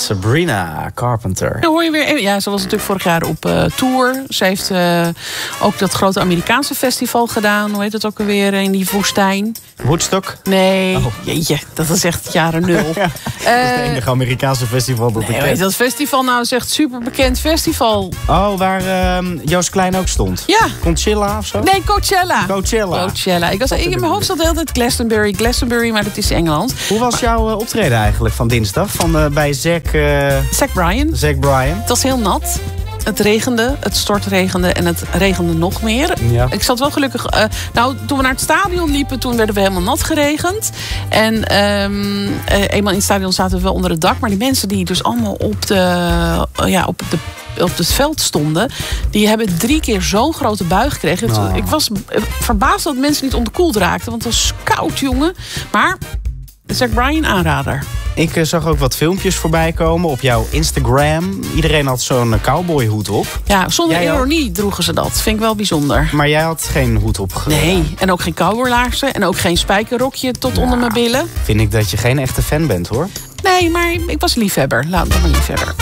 Sabrina Carpenter. Dan hoor je weer. Ja, ze was natuurlijk vorig jaar op tour. Ze heeft ook dat grote Amerikaanse festival gedaan. Hoe heet het ook alweer in die woestijn? Woodstock? Nee, jeetje, dat is echt jaren 0. Ja, dat is het enige Amerikaanse festival dat ik ken. Weet je, dat festival nou is echt super bekend festival. Oh, waar Joost Klein ook stond? Ja. Coachella of zo? Nee, Coachella. Coachella. Ik in mijn hoofd zat de hele tijd Glastonbury, maar dat is Engeland. Hoe was jouw optreden eigenlijk van dinsdag? Bij Zac Bryan. Het was heel nat. Het regende, het stortregende en het regende nog meer. Ja. Ik zat wel gelukkig... toen we naar het stadion liepen, toen werden we helemaal nat geregend. En eenmaal in het stadion zaten we wel onder het dak. Maar die mensen die dus allemaal op het veld stonden, die hebben 3 keer zo'n grote bui gekregen. Oh. Ik was verbaasd dat mensen niet onderkoeld raakten. Want het was koud, jongen. Maar Zac Bryan aanrader. Ik zag ook wat filmpjes voorbij komen op jouw Instagram. Iedereen had zo'n cowboyhoed op. Ja, zonder ironie droegen ze dat. Vind ik wel bijzonder. Maar jij had geen hoed op. Nee, en ook geen cowboylaarzen. En ook geen spijkerrokje tot onder mijn billen. Vind ik dat je geen echte fan bent, hoor. Nee, maar ik was liefhebber. Laat me maar liefhebber.